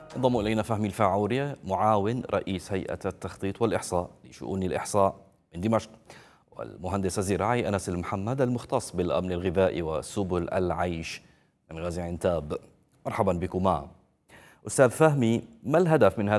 انضم إلينا فهمي الفاعوري معاون رئيس هيئة التخطيط والإحصاء لشؤون الإحصاء من دمشق، والمهندس الزراعي أنس المحمد المختص بالأمن الغذائي وسبل العيش من غازي عنتاب. مرحبا بكما. أستاذ فهمي، ما الهدف من هذا